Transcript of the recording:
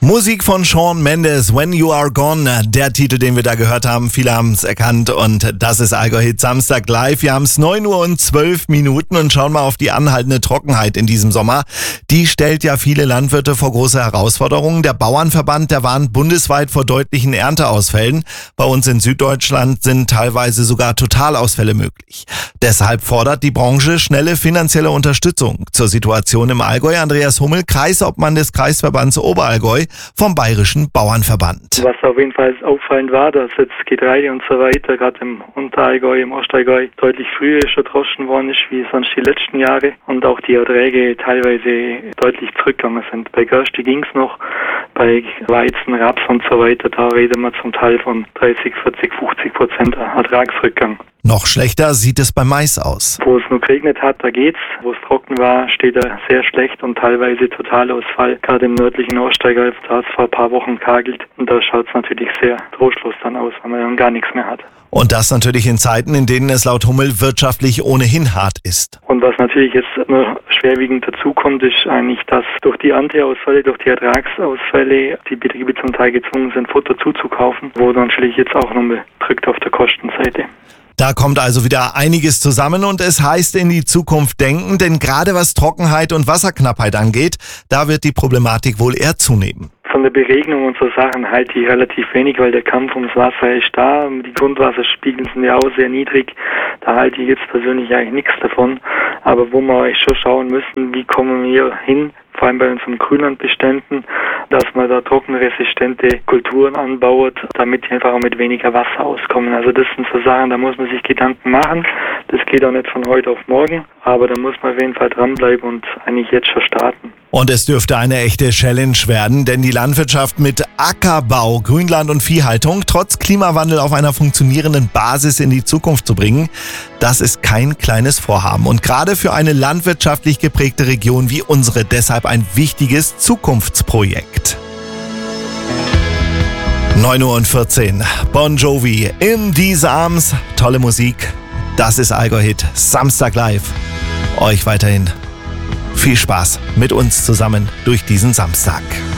Musik von Shawn Mendes, When You Are Gone, der Titel, den wir da gehört haben. Viele haben es erkannt und das ist Allgäu Hit Samstag live. Wir haben es 9:12 und schauen mal auf die anhaltende Trockenheit in diesem Sommer. Die stellt ja viele Landwirte vor große Herausforderungen. Der Bauernverband, der warnt bundesweit vor deutlichen Ernteausfällen. Bei uns in Süddeutschland sind teilweise sogar Totalausfälle möglich. Deshalb fordert die Branche schnelle finanzielle Unterstützung. Zur Situation im Allgäu Andreas Hummel, Kreisobmann des Kreisverbands Oberallgäu vom Bayerischen Bauernverband. Was auf jeden Fall auffallend war, dass jetzt Getreide und so weiter, gerade im Unterallgäu, im Ostallgäu, deutlich früher schon droschen worden ist, wie sonst die letzten Jahre. Und auch die Erträge teilweise deutlich zurückgegangen sind. Bei Gerste ging es noch, bei Weizen, Raps und so weiter, da reden wir zum Teil von 30, 40, 50% Ertragsrückgang. Noch schlechter sieht es beim Mais aus. Wo es nur geregnet hat, da geht's. Wo es trocken war, steht er sehr schlecht und teilweise Totalausfall. Gerade im nördlichen Ostallgäu, da hat es vor ein paar Wochen gehagelt und da schaut es natürlich sehr trostlos dann aus, weil man dann gar nichts mehr hat. Und das natürlich in Zeiten, in denen es laut Hummel wirtschaftlich ohnehin hart ist. Und was natürlich jetzt nur schwerwiegend dazukommt, ist eigentlich, dass durch die Ernteausfälle, durch die Ertragsausfälle die Betriebe zum Teil gezwungen sind, Futter zuzukaufen, wo dann natürlich jetzt auch nochmal drückt auf der Kostenseite. Da kommt also wieder einiges zusammen und es heißt in die Zukunft denken, denn gerade was Trockenheit und Wasserknappheit angeht, da wird die Problematik wohl eher zunehmen. Von der Beregnung und so Sachen halte ich relativ wenig, weil der Kampf ums Wasser ist da. Die Grundwasserspiegel sind ja auch sehr niedrig. Da halte ich jetzt persönlich eigentlich nichts davon. Aber wo wir eigentlich schon schauen müssen, wie kommen wir hin, vor allem bei unseren Grünlandbeständen, dass man da trockenresistente Kulturen anbaut, damit die einfach auch mit weniger Wasser auskommen. Also das sind so Sachen, da muss man sich Gedanken machen. Das geht auch nicht von heute auf morgen, aber da muss man auf jeden Fall dranbleiben und eigentlich jetzt schon starten. Und es dürfte eine echte Challenge werden, denn die Landwirtschaft mit Ackerbau, Grünland und Viehhaltung trotz Klimawandel auf einer funktionierenden Basis in die Zukunft zu bringen, das ist kein kleines Vorhaben. Und gerade für eine landwirtschaftlich geprägte Region wie unsere deshalb ein wichtiges Zukunftsprojekt. 9:14 Bon Jovi, In These Arms, tolle Musik. Das ist Allgäu Hit Samstag live. Euch weiterhin viel Spaß mit uns zusammen durch diesen Samstag.